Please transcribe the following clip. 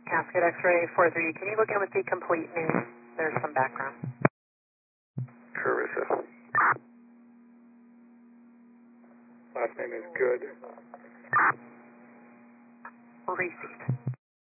Cascade X-ray 43. Can you look in with the complete name? There's some background. Carissa. Last name is Good. Received.